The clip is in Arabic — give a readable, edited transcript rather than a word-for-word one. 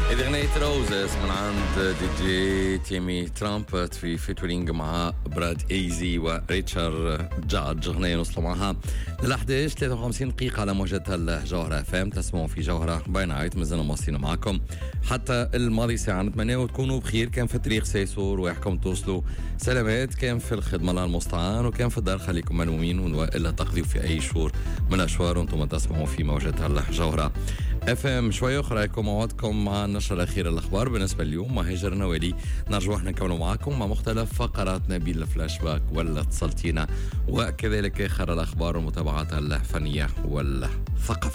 هذه أغنية روزز من عند دي جي تيمي ترامبت في فيتورينج مع براد ايزي وريتشارد جاج. أغنية نوصل معها لل11 53 دقيقة على موجة الجوهرة FM. تسمعوا في جوهرة باي نايت، مازلنا مواصلين معكم حتى الماضي ساعة. نتمنى تكونوا بخير، كان في الطريق سيسور ويحكم توصلوا سلامات، كان في الخدمة الله المستعان، وكان في الدار خليكم ملمومين وإلا تقضيوا في أي شهور من الأشوار وانتم تسمعوا في موجة الجوهرة FM. شوية أخرى يكون موعدكم مع النشرة الأخيرة الأخبار بالنسبة اليوم مع هجر نوالي. نرجو احنا نكملوا معكم مع مختلف فقراتنا بالفلاش باك والاتصالتينا، وكذلك آخر الأخبار والمتابعات الفنية والثقافية.